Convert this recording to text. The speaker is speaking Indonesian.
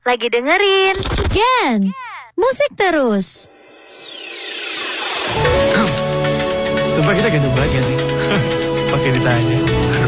Lagi dengerin Gen, musik terus. Sumpah kita ganteng banget gak sih? Pakai ditanya.